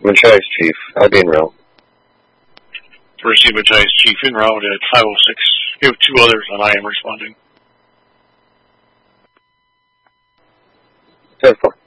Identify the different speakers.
Speaker 1: Machias Chief, I'll be en route.
Speaker 2: Receive Machias Chief en route at 506. You have 2 others, and I am responding.
Speaker 1: 10-4.